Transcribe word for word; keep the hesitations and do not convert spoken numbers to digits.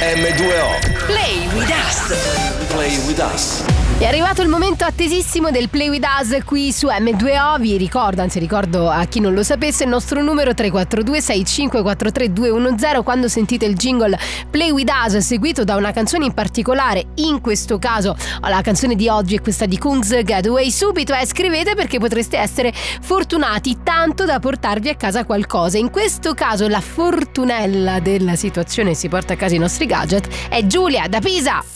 M due O. Play with us. Play with us. È arrivato il momento attesissimo del Play with Us qui su M due O. Vi ricordo, anzi ricordo a chi non lo sapesse, il nostro numero tre quattro due sei cinque quattro tre due uno zero. Quando sentite il jingle Play with Us seguito da una canzone in particolare, in questo caso la canzone di oggi è questa di Kungs Getaway, subito eh, scrivete, perché potreste essere fortunati tanto da portarvi a casa qualcosa. In questo caso la fortunella della situazione, si porta a casa i nostri gadget, è Giulia da Pisa.